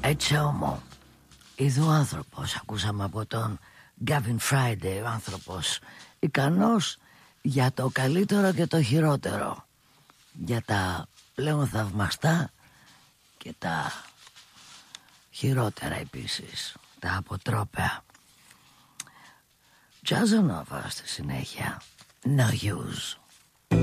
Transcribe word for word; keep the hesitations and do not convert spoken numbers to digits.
Έτσι όμως είδε ο άνθρωπος, ακούσαμε από τον Gavin Friday, ο άνθρωπος ικανός για το καλύτερο και το χειρότερο, για τα πλέον θαυμαστά και τα χειρότερα επίσης, τα αποτρόπαια. Τζάζονόβα στη συνέχεια. No use.